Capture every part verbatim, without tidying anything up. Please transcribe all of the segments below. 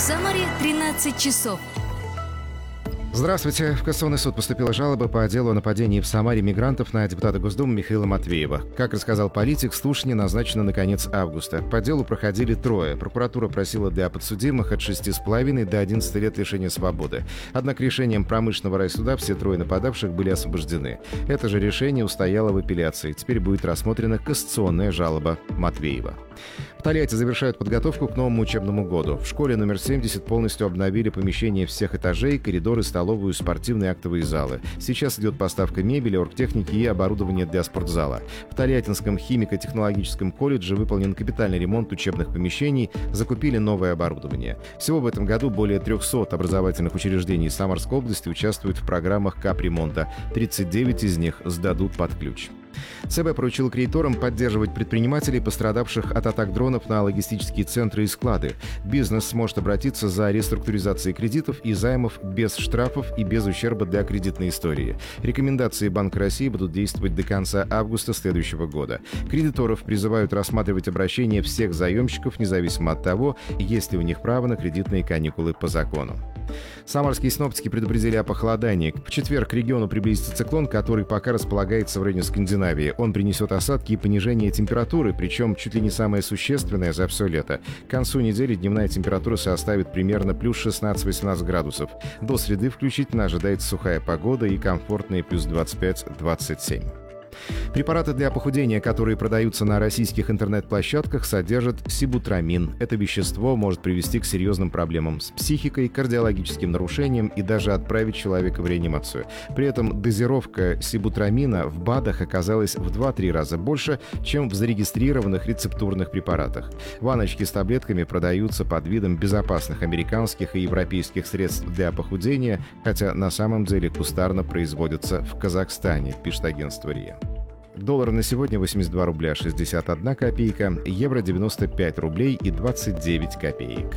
Самаре тринадцать часов. Здравствуйте. В Кассационный суд поступила жалоба по делу о нападении в Самаре мигрантов на депутата Госдумы Михаила Матвеева. Как рассказал политик, слушание назначено на конец августа. По делу проходили трое. Прокуратура просила для подсудимых от шести с половиной до одиннадцати лет лишения свободы. Однако решением промышленного райсуда все трое нападавших были освобождены. Это же решение устояло в апелляции. Теперь будет рассмотрена кассационная жалоба Матвеева. В Тольятти завершают подготовку к новому учебному году. В школе номер семьдесят полностью обновили помещения всех этажей, коридоры, столовую, спортивные актовые залы. Сейчас идет поставка мебели, оргтехники и оборудования для спортзала. В Тольяттинском химико-технологическом колледже выполнен капитальный ремонт учебных помещений, закупили новое оборудование. Всего в этом году более трехсот образовательных учреждений Самарской области участвуют в программах капремонта. тридцать девять из них сдадут под ключ. ЦБ поручил кредиторам поддерживать предпринимателей, пострадавших от атак дронов на логистические центры и склады. Бизнес сможет обратиться за реструктуризацией кредитов и займов без штрафов и без ущерба для кредитной истории. Рекомендации Банка России будут действовать до конца августа следующего года. Кредиторов призывают рассматривать обращения всех заемщиков, независимо от того, есть ли у них право на кредитные каникулы по закону. Самарские синоптики предупредили о похолодании. В четверг к региону приблизится циклон, который пока располагается в районе Скандинавии. Он принесет осадки и понижение температуры, причем чуть ли не самое существенное за все лето. К концу недели дневная температура составит примерно плюс шестнадцать-восемнадцать градусов. До среды включительно ожидается сухая погода и комфортные плюс двадцать пять - двадцать семь. Препараты для похудения, которые продаются на российских интернет-площадках, содержат сибутрамин. Это вещество может привести к серьезным проблемам с психикой, кардиологическим нарушением и даже отправить человека в реанимацию. При этом дозировка сибутрамина в БАДах оказалась в два-три раза больше, чем в зарегистрированных рецептурных препаратах. Ванночки с таблетками продаются под видом безопасных американских и европейских средств для похудения, хотя на самом деле кустарно производятся в Казахстане, пишет агентство РИА. Доллар на сегодня восемьдесят два рубля шестьдесят одна копейка, евро девяносто пять рублей и двадцать девять копеек.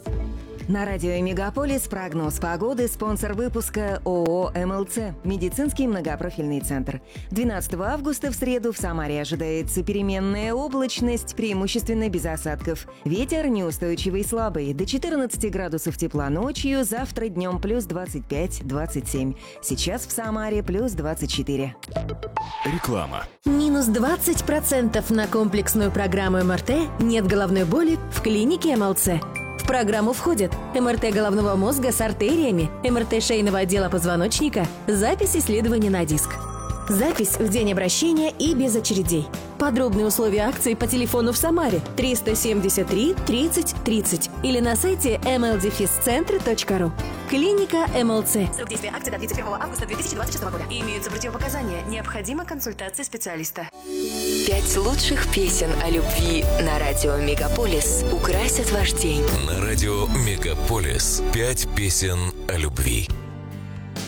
На радио «Мегаполис» прогноз погоды, спонсор выпуска ООО «МЛЦ» – медицинский многопрофильный центр. двенадцатого августа в среду в Самаре ожидается переменная облачность, преимущественно без осадков. Ветер неустойчивый слабый, до четырнадцати градусов тепла ночью, завтра днем плюс двадцать пять - двадцать семь. Сейчас в Самаре плюс двадцать четыре. Реклама. Минус двадцать процентов на комплексную программу МРТ «Нет головной боли» в клинике МЛЦ. В программу входят МРТ головного мозга с артериями, МРТ шейного отдела позвоночника, запись исследования на диск. Запись в день обращения и без очередей. Подробные условия акции по телефону в Самаре триста семьдесят три тридцать тридцать или на сайте эм эл дефис центр точка ру. Клиника МЛЦ. Срок действия акции до тридцать первого августа две тысячи двадцать шестого года. Имеются противопоказания. Необходима консультация специалиста. Пять лучших песен о любви на радио «Мегаполис» украсят ваш день. На радио «Мегаполис» пять песен о любви.